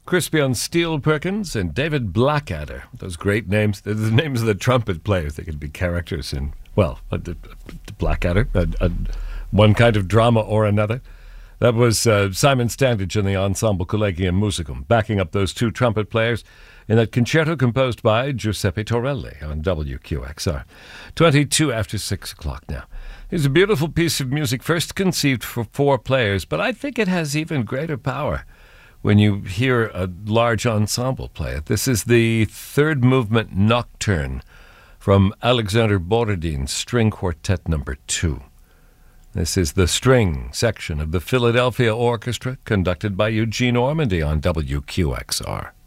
Crispian Steele Perkins and David Blackadder. Those great names. They're the names of the trumpet players. They could be characters in, Blackadder, one kind of drama or another. That was Simon Standage and the Ensemble Collegium Musicum, backing up those two trumpet players in that concerto composed by Giuseppe Torelli on WQXR. 22 after 6 o'clock now. Here's a beautiful piece of music, first conceived for 4 players, but I think it has even greater power when you hear a large ensemble play it. This is the third movement Nocturne from Alexander Borodin's String Quartet No. 2. This is the string section of the Philadelphia Orchestra, conducted by Eugene Ormandy on WQXR.